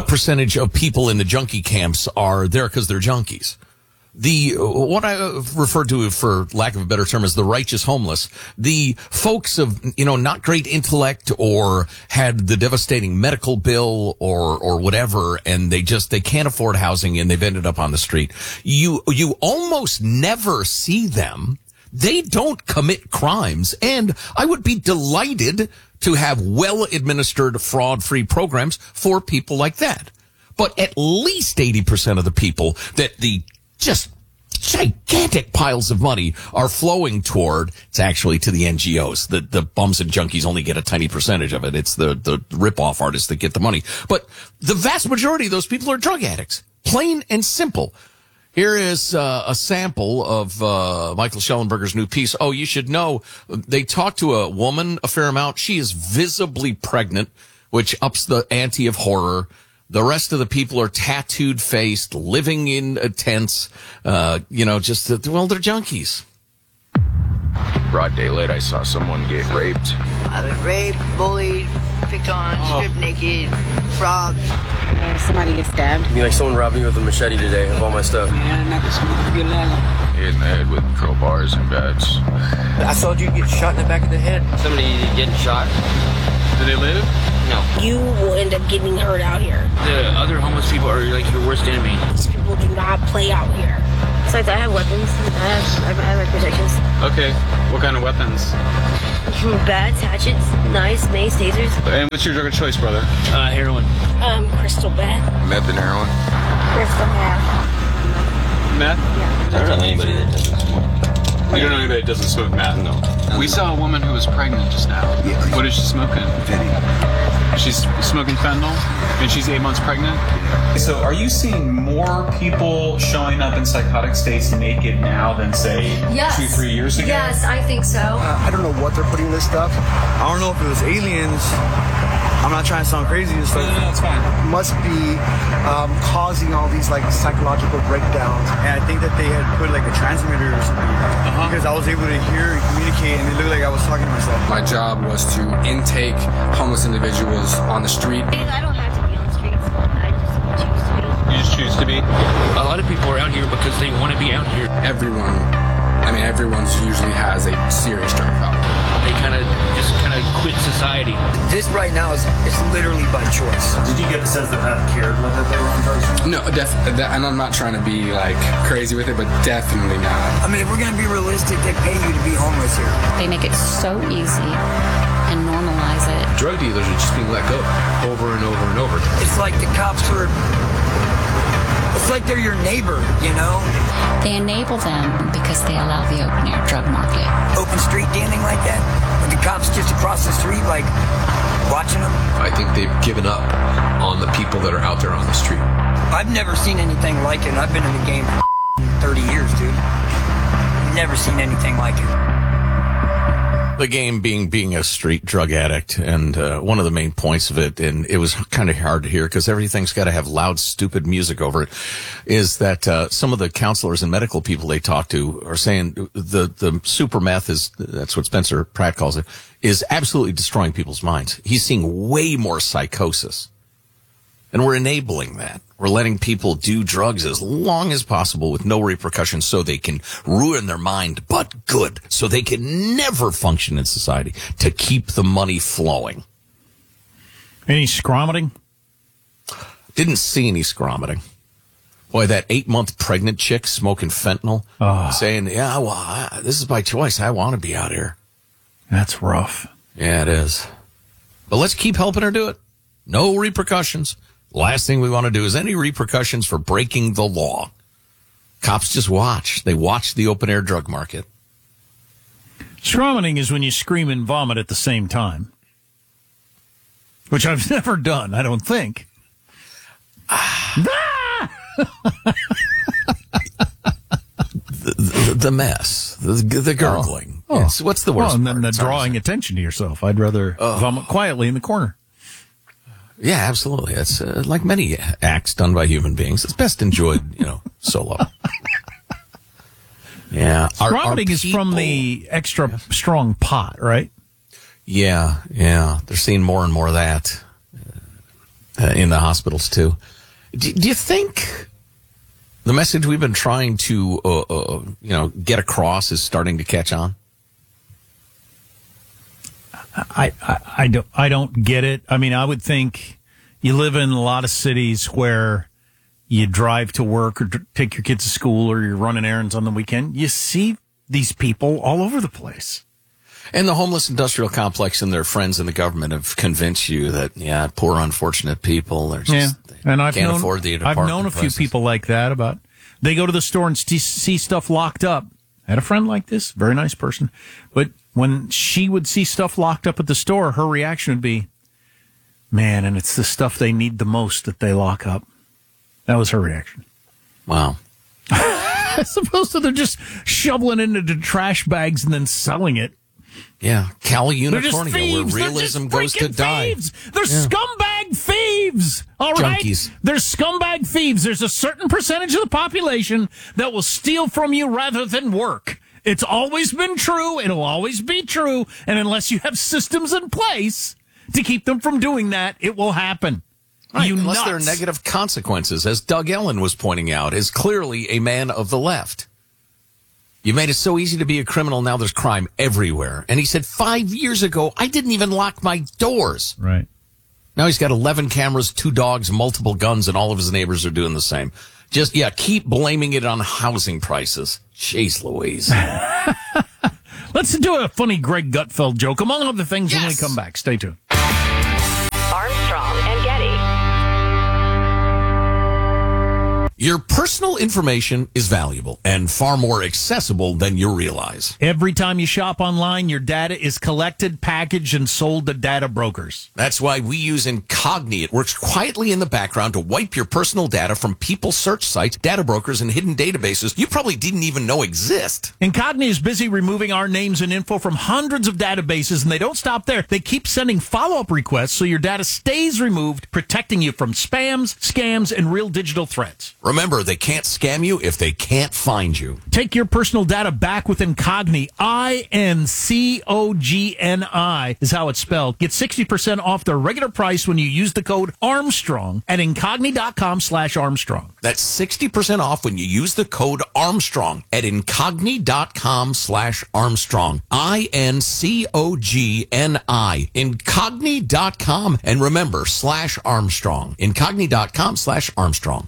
percentage of people in the junkie camps are there because they're junkies. What I refer to, for lack of a better term, as the righteous homeless, the folks of, not great intellect or had the devastating medical bill or whatever, and they can't afford housing and they've ended up on the street. You almost never see them. They don't commit crimes, and I would be delighted to have well-administered, fraud-free programs for people like that. But at least 80% of the people that the just gigantic piles of money are flowing toward, it's actually to the NGOs. The bums and junkies only get a tiny percentage of it. It's the rip-off artists that get the money. But the vast majority of those people are drug addicts. Plain and simple. Here is a sample of Michael Schellenberger's new piece. Oh, you should know, they talked to a woman a fair amount. She is visibly pregnant, which ups the ante of horror. The rest of the people are tattooed faced, living in tents, they're junkies. Broad daylight, I saw someone get raped. I was raped, bullied, picked on, stripped naked, robbed. Somebody gets stabbed. I mean, like someone robbed me with a machete today of all my stuff. Hit in the head with crowbars and bats. I saw you get shot in the back of the head. Somebody getting shot. Do they live? No. You will end up getting hurt out here. The other homeless people are like your worst enemy. These people do not play out here. Besides, I have weapons. I have protections. Okay. What kind of weapons? Bats, hatchets, knives, mace, tasers. And what's your drug of choice, brother? Heroin. Crystal meth. Meth and heroin? Crystal meth. Meth? Yeah. I don't know anybody that doesn't smoke. You don't know anybody that doesn't smoke meth? No. We saw a woman who was pregnant just now. Yeah. What is she smoking? She's smoking fentanyl, and she's 8 months pregnant? So are you seeing more people showing up in psychotic states naked now than, say, 2-3 years ago? Yes, I think so. I don't know what they're putting in this stuff. I don't know if it was aliens. I'm not trying to sound crazy. It's like, No, it's fine. Must be causing all these psychological breakdowns. and I think that they had put like a transmitter or something. Because I was able to hear and communicate, and it looked like I was talking to myself. My job was to intake homeless individuals on the street. I don't have to be on the streets. I just choose to be. You just choose to be? A lot of people are out here because they want to be out here. Everyone's usually has a serious drug problem. They kind of quit society. This right now is literally by choice. Did you get the sense that Pat cared whether they were on drugs? No, and I'm not trying to be crazy with it, but definitely not. I mean, if we're going to be realistic, they pay you to be homeless here. They make it so easy and normalize it. Drug dealers are just being let go over and over and over. It's like the cops are... It's like they're your neighbor, They enable them because they allow the open-air drug market. Open street dancing like that. With the cops just across the street, watching them. I think they've given up on the people that are out there on the street. I've never seen anything like it, and I've been in the game for 30 years, dude. Never seen anything like it. The game being a street drug addict, and one of the main points of it, and it was kind of hard to hear because everything's got to have loud, stupid music over it, is that some of the counselors and medical people they talk to are saying the super meth that's what Spencer Pratt calls it, is absolutely destroying people's minds. He's seeing way more psychosis. And we're enabling that. We're letting people do drugs as long as possible with no repercussions so they can ruin their mind, but good, so they can never function in society to keep the money flowing. Any scromiting? Didn't see any scromiting. Boy, that 8-month pregnant chick smoking fentanyl, saying, this is by choice. I want to be out here. That's rough. Yeah, it is. But let's keep helping her do it. No repercussions. Last thing we want to do is any repercussions for breaking the law. Cops just watch. They watch the open-air drug market. Scromiting is when you scream and vomit at the same time, which I've never done, I don't think. The mess, the gurgling. Oh. Yes. What's the worst and then part? the drawing attention to yourself. I'd rather vomit quietly in the corner. Yeah, absolutely. It's like many acts done by human beings. It's best enjoyed, solo. Yeah. Scromiting is from the extra strong pot, right? Yeah. They're seeing more and more of that. in the hospitals, too. Do you think the message we've been trying to, get across is starting to catch on? I don't get it. I mean, I would think you live in a lot of cities where you drive to work or take your kids to school or you're running errands on the weekend. You see these people all over the place. And the homeless industrial complex and their friends in the government have convinced you that, poor, unfortunate people are just, and can't afford the apartment I've known a few people like that they go to the store and see stuff locked up. I had a friend like this, very nice person. But when she would see stuff locked up at the store, her reaction would be, man, and it's the stuff they need the most that they lock up. That was her reaction. Wow. As opposed to they're just shoveling it into trash bags and then selling it. Yeah, Cali Unicornia, where realism goes to die. They're scumbag thieves, all right? Junkies. They're scumbag thieves. There's a certain percentage of the population that will steal from you rather than work. It's always been true. It'll always be true. And unless you have systems in place to keep them from doing that, it will happen. Right, unless there are negative consequences, as Doug Ellen was pointing out, is clearly a man of the left. You made it so easy to be a criminal, now there's crime everywhere. And he said 5 years ago, I didn't even lock my doors. Right. Now he's got 11 cameras, 2 dogs, multiple guns, and all of his neighbors are doing the same. Just, keep blaming it on housing prices. Jeez Louise. Let's do a funny Greg Gutfeld joke, among other things, when we come back. Stay tuned. Armstrong and Getty. Your personal information is valuable and far more accessible than you realize. Every time you shop online, your data is collected, packaged, and sold to data brokers. That's why we use Incogni. It works quietly in the background to wipe your personal data from people's search sites, data brokers, and hidden databases you probably didn't even know exist. Incogni is busy removing our names and info from hundreds of databases, and they don't stop there. They keep sending follow-up requests so your data stays removed, protecting you from spams, scams, and real digital threats. Remember, they can't scam you if they can't find you. Take your personal data back with Incogni. Incogni is how it's spelled. Get 60% off their regular price when you use the code Armstrong at Incogni.com/Armstrong. That's 60% off when you use the code Armstrong at Incogni.com/Armstrong. INCOGNI. Incogni.com. And remember, /Armstrong. Incogni.com/Armstrong.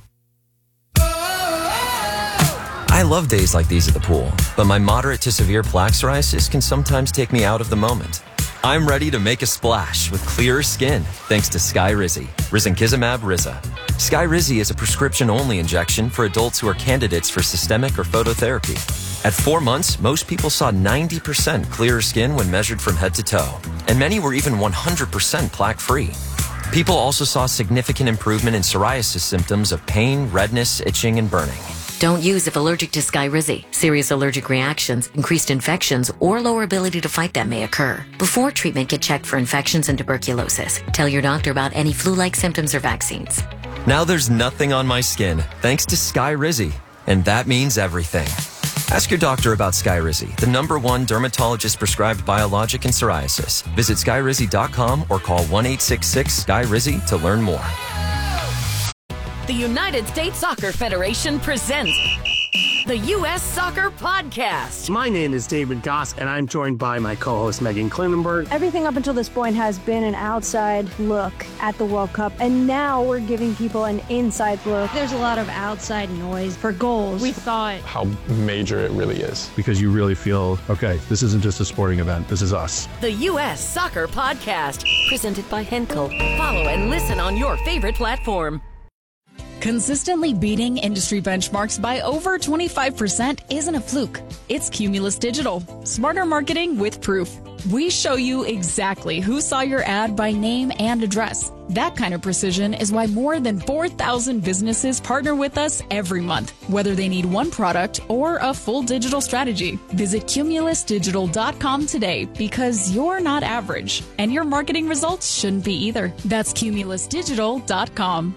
I love days like these at the pool, but my moderate to severe plaque psoriasis can sometimes take me out of the moment. I'm ready to make a splash with clearer skin thanks to Skyrizi, Risankizumab Riza. Skyrizi is a prescription-only injection for adults who are candidates for systemic or phototherapy. At 4 months, most people saw 90% clearer skin when measured from head to toe, and many were even 100% plaque-free. People also saw significant improvement in psoriasis symptoms of pain, redness, itching, and burning. Don't use if allergic to Skyrizi. Serious allergic reactions, increased infections, or lower ability to fight them may occur. Before treatment, get checked for infections and tuberculosis. Tell your doctor about any flu-like symptoms or vaccines. Now there's nothing on my skin thanks to Skyrizi, and that means everything. Ask your doctor about Skyrizi, the #1 dermatologist-prescribed biologic in psoriasis. Visit Skyrizi.com or call 1-866-SKY-RIZI to learn more. The United States Soccer Federation presents the U.S. Soccer Podcast. My name is David Goss, and I'm joined by my co-host Megan Klinenberg. Everything up until this point has been an outside look at the World Cup, and now we're giving people an inside look. There's a lot of outside noise for goals. We thought how major it really is. Because you really feel, okay, this isn't just a sporting event, this is us. The U.S. Soccer Podcast, presented by Henkel. Follow and listen on your favorite platform. Consistently beating industry benchmarks by over 25% isn't a fluke. It's Cumulus Digital. Smarter marketing with proof. We show you exactly who saw your ad by name and address. That kind of precision is why more than 4,000 businesses partner with us every month, whether they need one product or a full digital strategy. Visit cumulusdigital.com today because you're not average, and your marketing results shouldn't be either. That's cumulusdigital.com.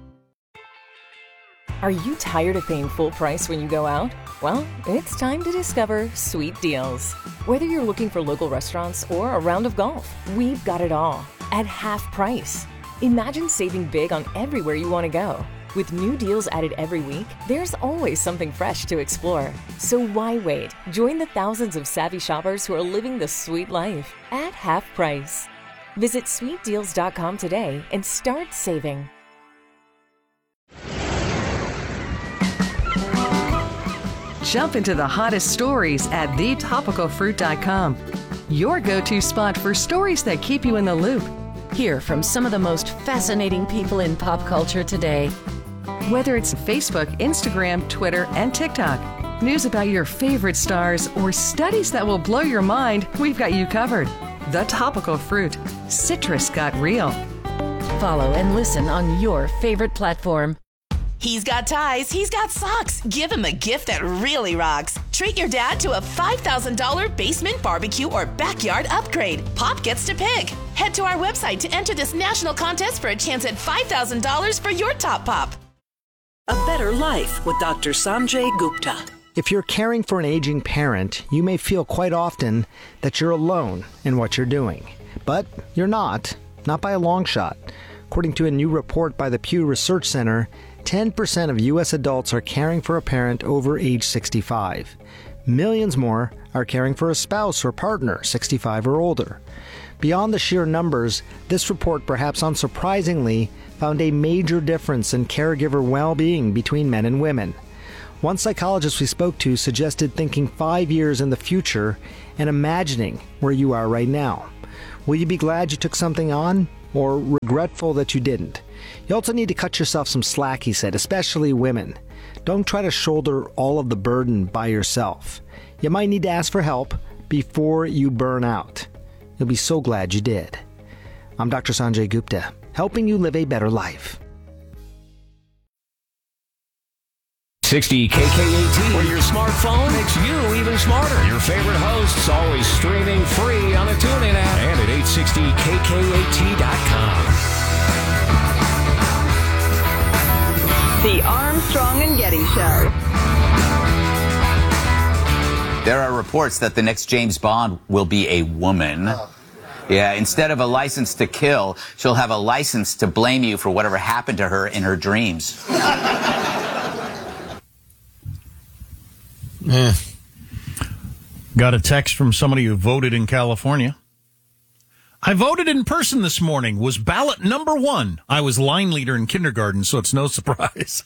Are you tired of paying full price when you go out? Well, it's time to discover Sweet Deals. Whether you're looking for local restaurants or a round of golf, we've got it all at half price. Imagine saving big on everywhere you want to go. With new deals added every week, there's always something fresh to explore. So why wait? Join the thousands of savvy shoppers who are living the sweet life at half price. Visit sweetdeals.com today and start saving. Jump into the hottest stories at thetopicalfruit.com. Your go-to spot for stories that keep you in the loop. Hear from some of the most fascinating people in pop culture today. Whether it's Facebook, Instagram, Twitter, and TikTok, news about your favorite stars, or studies that will blow your mind, we've got you covered. The Topical Fruit. Citrus got real. Follow and listen on your favorite platform. He's got ties, he's got socks. Give him a gift that really rocks. Treat your dad to a $5,000 basement barbecue or backyard upgrade. Pop gets to pick. Head to our website to enter this national contest for a chance at $5,000 for your top pop. A Better Life with Dr. Sanjay Gupta. If you're caring for an aging parent, you may feel quite often that you're alone in what you're doing. But you're not by a long shot. According to a new report by the Pew Research Center, 10% of U.S. adults are caring for a parent over age 65. Millions more are caring for a spouse or partner 65 or older. Beyond the sheer numbers, this report, perhaps unsurprisingly, found a major difference in caregiver well-being between men and women. One psychologist we spoke to suggested thinking 5 years in the future and imagining where you are right now. Will you be glad you took something on, or regretful that you didn't? You also need to cut yourself some slack, he said, especially women. Don't try to shoulder all of the burden by yourself. You might need to ask for help before you burn out. You'll be so glad you did. I'm Dr. Sanjay Gupta, helping you live a better life. 60 KKAT, where your smartphone makes you even smarter. Your favorite hosts always streaming free on the TuneIn app and at 860KKAT.com. The Armstrong and Getty Show. There are reports that the next James Bond will be a woman. Yeah, instead of a license to kill, she'll have a license to blame you for whatever happened to her in her dreams. Got a text from somebody who voted in California. I voted in person this morning, was ballot number 1. I was line leader in kindergarten, so it's no surprise.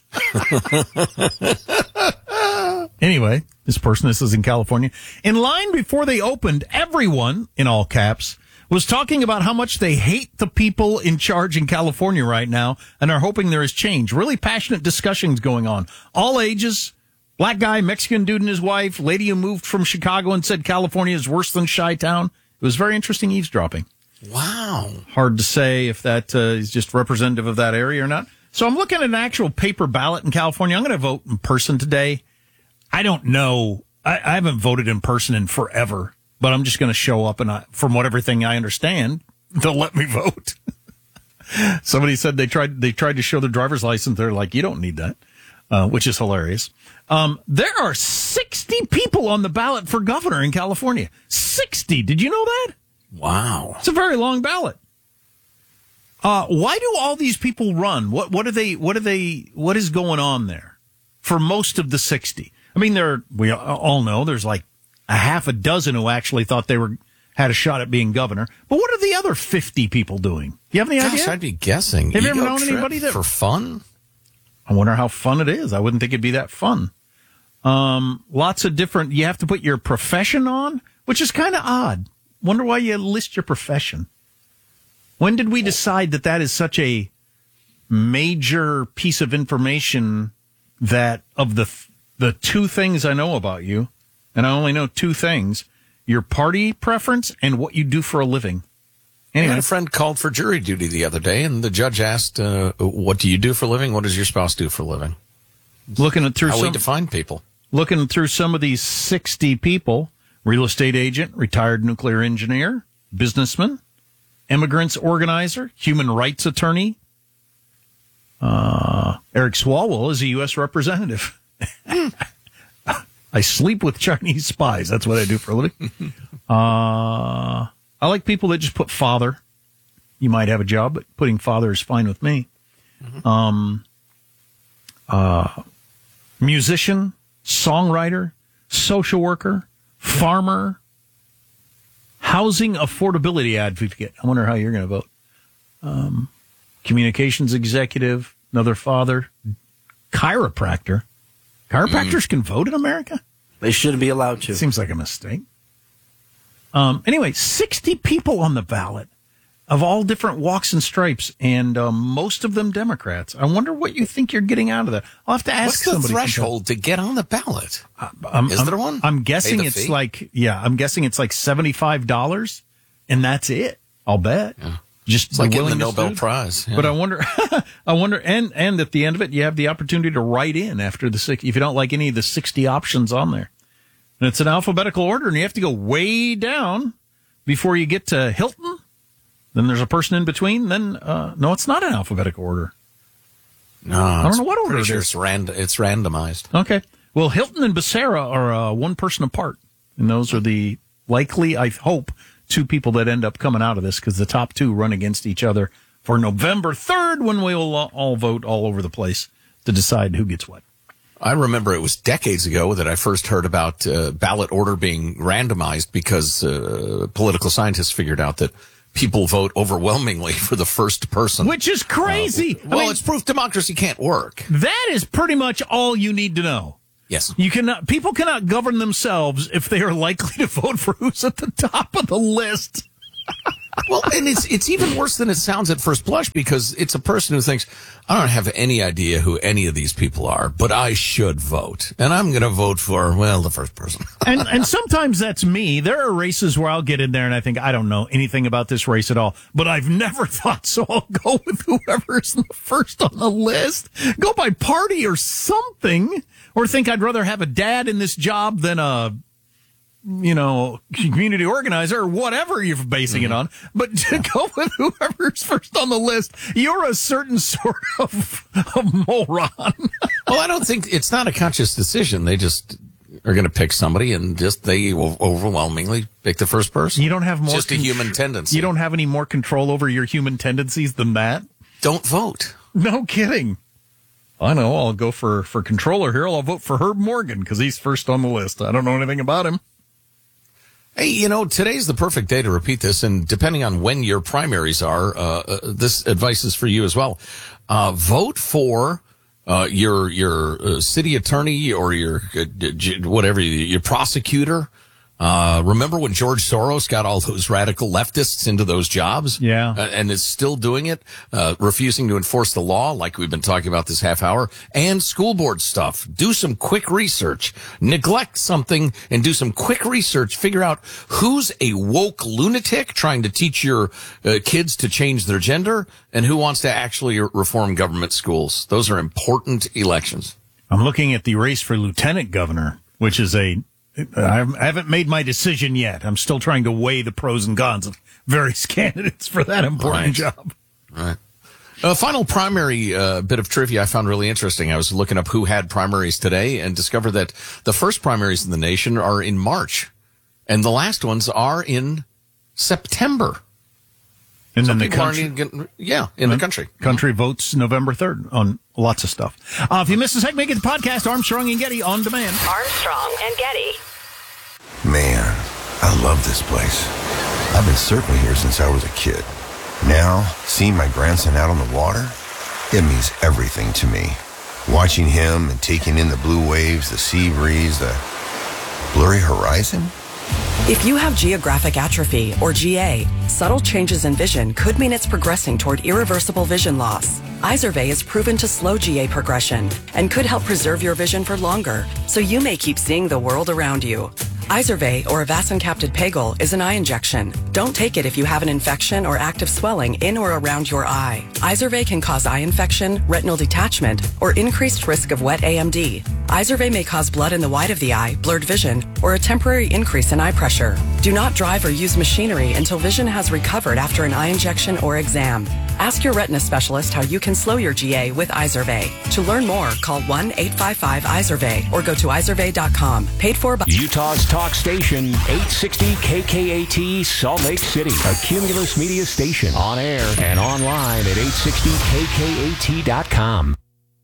Anyway, this is in California. In line before they opened, everyone, in all caps, was talking about how much they hate the people in charge in California right now and are hoping there is change. Really passionate discussions going on. All ages. Black guy, Mexican dude and his wife, lady who moved from Chicago and said California is worse than Chi-Town. It was very interesting eavesdropping. Wow. Hard to say if that is just representative of that area or not. So I'm looking at an actual paper ballot in California. I'm going to vote in person today. I don't know. I haven't voted in person in forever, but I'm just going to show up, and from everything I understand, they'll let me vote. Somebody said they tried to show their driver's license. They're like, you don't need that, which is hilarious. There are 60 people on the ballot for governor in California. 60. Did you know that? Wow. It's a very long ballot. Why do all these people run? What is going on there for most of the 60? I mean, we all know there's like a half a dozen who actually thought they had a shot at being governor. But what are the other 50 people doing? You have any idea? I'd be guessing. Have you ever known anybody that for fun? I wonder how fun it is. I wouldn't think it'd be that fun. Lots of different, you have to put your profession on, which is kind of odd. Wonder why you list your profession. When did we decide that is such a major piece of information that of the two things I know about you, and I only know two things, your party preference and what you do for a living? Anyway. I had a friend called for jury duty the other day, and the judge asked, what do you do for a living? What does your spouse do for a living? Looking through how we define people. Looking through some of these 60 people, real estate agent, retired nuclear engineer, businessman, immigrants organizer, human rights attorney. Eric Swalwell is a U.S. representative. I sleep with Chinese spies. That's what I do for a living. I like people that just put father. you might have a job, but putting father is fine with me. Musician, songwriter, social worker, farmer, housing affordability advocate. I wonder how you're going to vote. Communications executive, another father, chiropractor. Chiropractors can vote in America? They shouldn't be allowed to. Seems like a mistake. Anyway, 60 people on the ballot of all different walks and stripes, and most of them Democrats. I wonder what you think you're getting out of that. I'll have to ask somebody. What's the threshold to get on the ballot? Is there one? I'm guessing Pay the it's fee? I'm guessing it's like $75, and that's it. I'll bet. Yeah. Just It's like getting the willingness Nobel to- Prize. Yeah. But I wonder, and at the end of it, you have the opportunity to write in after the 60, if you don't like any of the 60 options on there. And it's an alphabetical order, and you have to go way down before you get to Hilton. Then there's a person in between. Then, no, it's not an alphabetical order. No, I don't know what order pretty it sure is. it's randomized. Okay. Well, Hilton and Becerra are one person apart. And those are the likely, I hope, two people that end up coming out of this, because the top two run against each other for November 3rd, when we will all vote all over the place to decide who gets what. I remember it was decades ago that I first heard about ballot order being randomized because political scientists figured out that people vote overwhelmingly for the first person. Which is crazy. It's proof democracy can't work. That is pretty much all you need to know. Yes. People cannot govern themselves if they are likely to vote for who's at the top of the list. Well, and it's even worse than it sounds at first blush, because it's a person who thinks, I don't have any idea who any of these people are, but I should vote. And I'm going to vote for, the first person. and sometimes that's me. There are races where I'll get in there and I think, I don't know anything about this race at all, but I've never thought, so I'll go with whoever's the first on the list. Go by party or something, or think I'd rather have a dad in this job than a community organizer or whatever you're basing it on, but to go with whoever's first on the list, you're a certain sort of moron. Well, I don't think it's not a conscious decision. They just are going to pick somebody, and they will overwhelmingly pick the first person. You don't have more. Just a human tendency. You don't have any more control over your human tendencies than that. Don't vote. No kidding. I know. I'll go for controller here. I'll vote for Herb Morgan because he's first on the list. I don't know anything about him. Hey, today's the perfect day to repeat this, and depending on when your primaries are, this advice is for you as well. Vote for your city attorney or your whatever, your prosecutor. Remember when George Soros got all those radical leftists into those jobs? Yeah. And is still doing it, refusing to enforce the law, like we've been talking about this half hour, and school board stuff. Do some quick research. Neglect something and do some quick research. Figure out who's a woke lunatic trying to teach your kids to change their gender, and who wants to actually reform government schools. Those are important elections. I'm looking at the race for lieutenant governor, which is I haven't made my decision yet. I'm still trying to weigh the pros and cons of various candidates for that important job. Right. Final primary bit of trivia I found really interesting. I was looking up who had primaries today and discovered that the first primaries in the nation are in March, and the last ones are in September. And Some then the people aren't country, even getting, the country. Country votes November 3rd on lots of stuff. If you missed a segment, get the podcast Armstrong and Getty on demand. Armstrong and Getty. Man, I love this place. I've been surfing here since I was a kid. Now, seeing my grandson out on the water, it means everything to me. Watching him and taking in the blue waves, the sea breeze, the blurry horizon. If you have geographic atrophy, or GA, subtle changes in vision could mean it's progressing toward irreversible vision loss. Izervay is proven to slow GA progression and could help preserve your vision for longer, so you may keep seeing the world around you. Izervay, or avacincaptad pegol, is an eye injection. Don't take it if you have an infection or active swelling in or around your eye. Izervay can cause eye infection, retinal detachment, or increased risk of wet AMD. Izervay may cause blood in the white of the eye, blurred vision, or a temporary increase in eye pressure. Do not drive or use machinery until vision has recovered after an eye injection or exam. Ask your retina specialist how you can slow your GA with Izervay. To learn more, call 1-855-IZERVAY or go to izervay.com. Paid for by Utah's talk station, 860 KKAT, Salt Lake City. A Cumulus Media station. On air and online at 860kkat.com.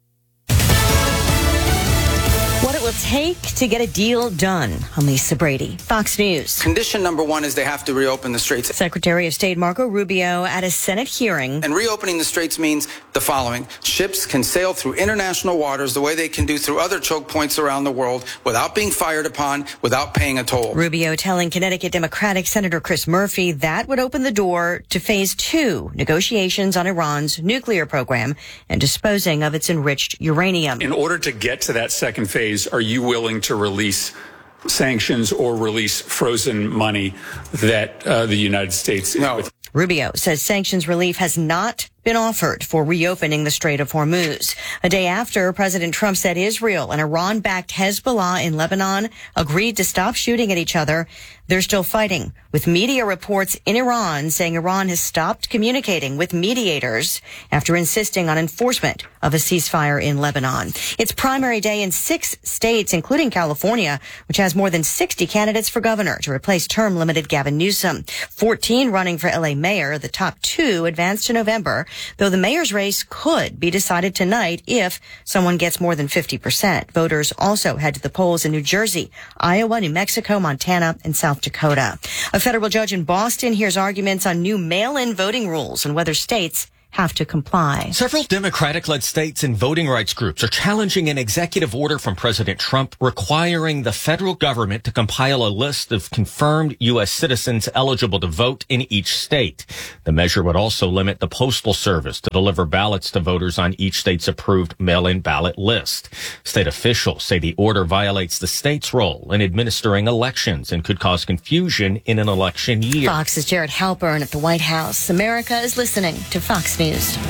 What it will take to get a deal done. I'm Lisa Brady, Fox News. Condition number one is they have to reopen the straits. Secretary of State Marco Rubio at a Senate hearing. And reopening the straits means the following. Ships can sail through international waters the way they can do through other choke points around the world without being fired upon, without paying a toll. Rubio telling Connecticut Democratic Senator Chris Murphy that would open the door to phase 2 negotiations on Iran's nuclear program and disposing of its enriched uranium. In order to get to that second phase, are you willing to release sanctions or release frozen money that the United States is with? Rubio says sanctions relief has not been offered for reopening the Strait of Hormuz. A day after President Trump said Israel and Iran-backed Hezbollah in Lebanon agreed to stop shooting at each other, they're still fighting, with media reports in Iran saying Iran has stopped communicating with mediators after insisting on enforcement of a ceasefire in Lebanon. It's primary day in 6 states, including California, which has more than 60 candidates for governor to replace term-limited Gavin Newsom. 14 running for L.A. mayor. The top 2 advanced to November, though the mayor's race could be decided tonight if someone gets more than 50%. Voters also head to the polls in New Jersey, Iowa, New Mexico, Montana, and South Dakota. A federal judge in Boston hears arguments on new mail-in voting rules and whether states have to comply. Several Democratic-led states and voting rights groups are challenging an executive order from President Trump requiring the federal government to compile a list of confirmed U.S. citizens eligible to vote in each state. The measure would also limit the Postal Service to deliver ballots to voters on each state's approved mail-in ballot list. State officials say the order violates the state's role in administering elections and could cause confusion in an election year. Fox's Jared Halpern at the White House. America is listening to Fox News.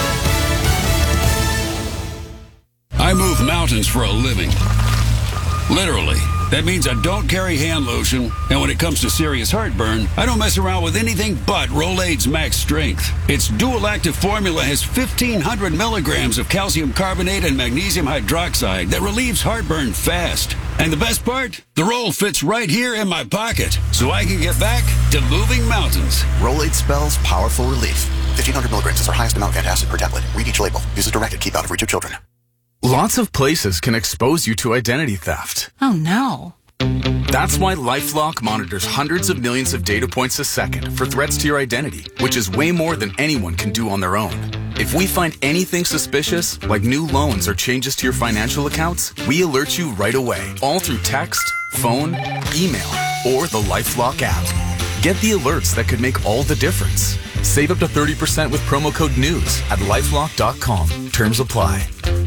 I move mountains for a living. Literally. That means I don't carry hand lotion, and when it comes to serious heartburn, I don't mess around with anything but Rolaids Max Strength. Its dual-active formula has 1,500 milligrams of calcium carbonate and magnesium hydroxide that relieves heartburn fast. And the best part? The roll fits right here in my pocket, so I can get back to moving mountains. Rolaids spells powerful relief. 1,500 milligrams is our highest amount of antacid per tablet. Read each label. Use as directed. Keep out of reach of children. Lots of places can expose you to identity theft. Oh no. That's why LifeLock monitors hundreds of millions of data points a second for threats to your identity, which is way more than anyone can do on their own. If we find anything suspicious, like new loans or changes to your financial accounts, we alert you right away, all through text, phone, email, or the LifeLock app. Get the alerts that could make all the difference. Save up to 30% with promo code NEWS at LifeLock.com. Terms apply.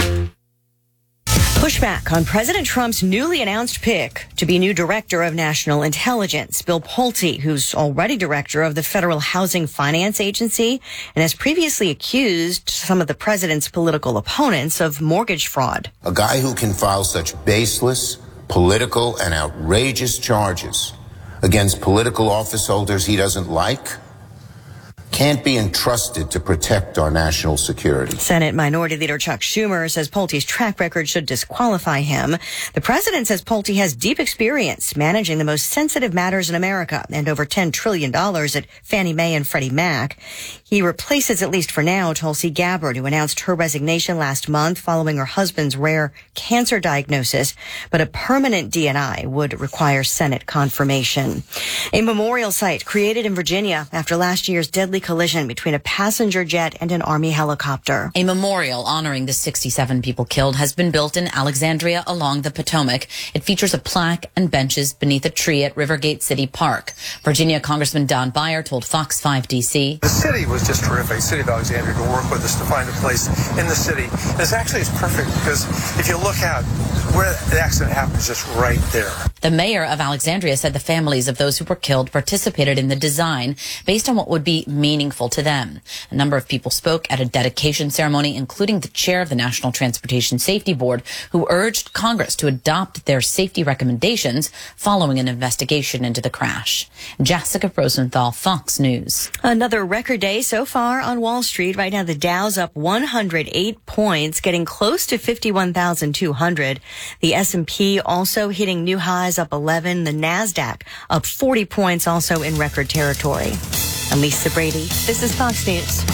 Pushback on President Trump's newly announced pick to be new director of national intelligence. Bill Pulte, who's already director of the Federal Housing Finance Agency and has previously accused some of the president's political opponents of mortgage fraud. A guy who can file such baseless, political, and outrageous charges against political office holders he doesn't like can't be entrusted to protect our national security. Senate Minority Leader Chuck Schumer says Pulte's track record should disqualify him. The president says Pulte has deep experience managing the most sensitive matters in America and over $10 trillion at Fannie Mae and Freddie Mac. He replaces, at least for now, Tulsi Gabbard, who announced her resignation last month following her husband's rare cancer diagnosis, but a permanent D&I would require Senate confirmation. A memorial site created in Virginia after last year's deadly collision between a passenger jet and an Army helicopter. A memorial honoring the 67 people killed has been built in Alexandria along the Potomac. It features a plaque and benches beneath a tree at Rivergate City Park. Virginia Congressman Don Beyer told Fox 5 DC. The city was just terrific. The city of Alexandria to work with us to find a place in the city. And it's perfect because if you look out, where the accident happened is just right there. The mayor of Alexandria said the families of those who were killed participated in the design based on what would be meaningful to them. A number of people spoke at a dedication ceremony, including the chair of the National Transportation Safety Board, who urged Congress to adopt their safety recommendations following an investigation into the crash. Jessica Rosenthal, Fox News. Another record day so far on Wall Street. Right now, the Dow's up 108 points, getting close to 51,200. The S&P also hitting new highs, up 11. The NASDAQ up 40 points, also in record territory. I'm Lisa Brady. This is Fox News.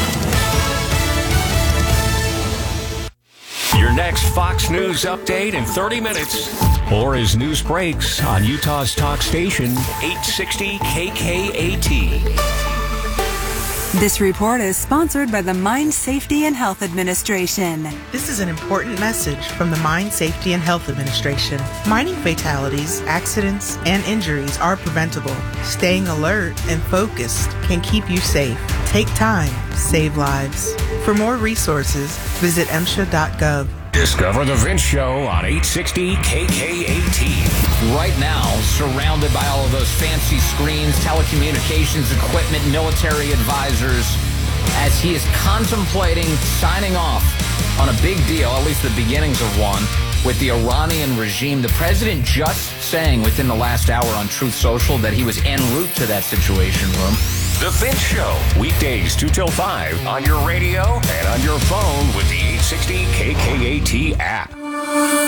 Your next Fox News update in 30 minutes. Or as news breaks on Utah's talk station, 860 KKAT. This report is sponsored by the Mine Safety and Health Administration. This is an important message from the Mine Safety and Health Administration. Mining fatalities, accidents, and injuries are preventable. Staying alert and focused can keep you safe. Take time, save lives. For more resources, visit MSHA.gov. Discover The Vince Show on 860 KKAT. Right now, surrounded by all of those fancy screens, telecommunications equipment, military advisors, as he is contemplating signing off on a big deal, at least the beginnings of one, with the Iranian regime. The president just saying within the last hour on Truth Social that he was en route to that situation room. The Vince Show, weekdays 2 till 5 on your radio and on your phone with the 860 KKAT app.